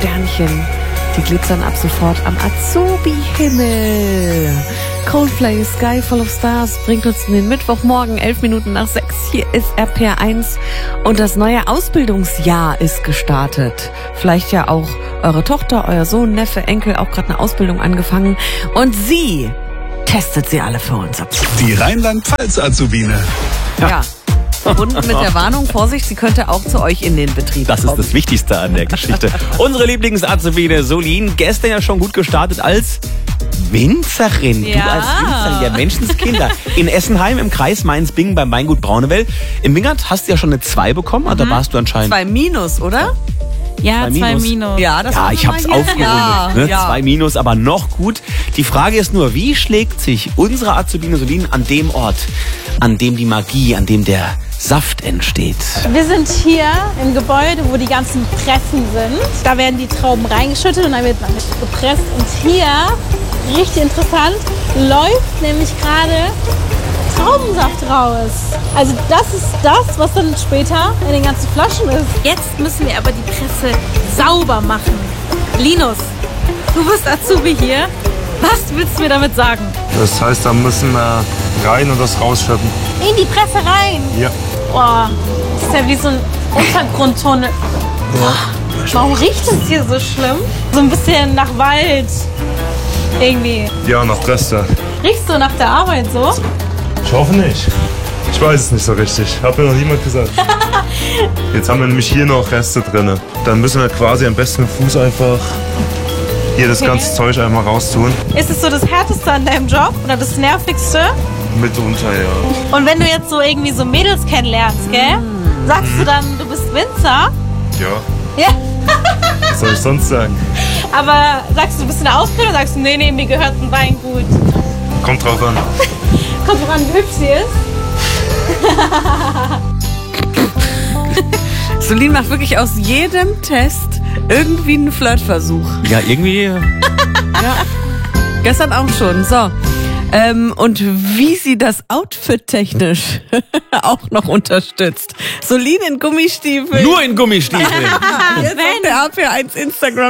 Sternchen, die glitzern ab sofort am Azubi-Himmel. Coldplay, Sky Full of Stars bringt uns in den Mittwochmorgen, 11 Minuten nach 6. Hier ist RPR1 und das neue Ausbildungsjahr ist gestartet. Vielleicht ja auch eure Tochter, euer Sohn, Neffe, Enkel auch gerade eine Ausbildung angefangen. Und sie testet sie alle für uns ab. Die Rheinland-Pfalz-Azubine. Ja. Verbunden mit der Warnung, Vorsicht, sie könnte auch zu euch in den Betrieb Das kommen. ist das Wichtigste an der Geschichte. Unsere Lieblings-Azubine Solin, gestern ja schon gut gestartet als Winzerin. Ja. Du als Winzerin, ja Menschenskinder. In Essenheim im Kreis Mainz-Bingen beim Weingut Braunewell. Im Wingert hast du ja schon eine 2 bekommen, also da warst du anscheinend... 2 Minus, oder? Ja, 2 Minus. Ja, das Ja, ich hab's aufgerundet. Ja, Ne? ja. 2 Minus, aber noch gut. Die Frage ist nur, wie schlägt sich unsere Azubine Solin an dem Ort, an dem die Magie, an dem der Saft entsteht? Wir sind hier im Gebäude, wo die ganzen Pressen sind. Da werden die Trauben reingeschüttet und dann wird man gepresst. Und hier, richtig interessant, läuft nämlich gerade Traubensaft raus. Also das ist das, was dann später in den ganzen Flaschen ist. Jetzt müssen wir aber die Presse sauber machen. Linus, du bist Azubi hier. Was willst du mir damit sagen? Das heißt, da müssen wir rein und das rausschöpfen. In die Presse rein. Ja. Boah, das ist ja wie so ein Untergrundtunnel. Warum riecht es hier so schlimm? So ein bisschen nach Wald. Irgendwie. Ja, nach Reste. Riechst du nach der Arbeit so? Ich hoffe nicht. Ich weiß es nicht so richtig. Hat mir noch niemand gesagt. Jetzt haben wir nämlich hier noch Reste drin. Dann müssen wir quasi am besten mit Fuß einfach hier das ganze Zeug einmal raustun. Ist es so das Härteste an deinem Job oder das Nervigste? Mitunter, ja. Und wenn du jetzt so irgendwie so Mädels kennenlernst, gell? Sagst du dann, du bist Winzer? Ja. Ja. Was soll ich sonst sagen? Aber sagst du, du bist in der Ausbildung? Sagst du, nee, mir gehört ein Weingut. Kommt drauf an. Kommt drauf an, wie hübsch sie ist. Solin macht wirklich aus jedem Test irgendwie einen Flirtversuch. Ja, irgendwie... Ja. Gestern auch schon. So. Und wie sie das Outfit technisch auch noch unterstützt. Solin in Gummistiefeln. Nur in Gummistiefeln. Jetzt auf der RPR1 Instagram.